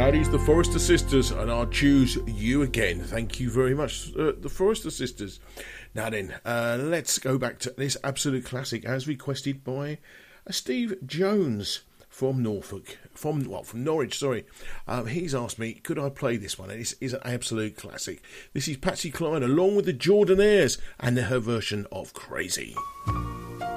That is the Forrester Sisters, and I'll choose you again. Thank you very much, the Forrester Sisters. Now then, let's go back to this absolute classic as requested by Steve Jones from Norfolk, from Norwich, sorry. He's asked me, could I play this one? And this is an absolute classic. This is Patsy Cline along with the Jordanaires and her version of Crazy.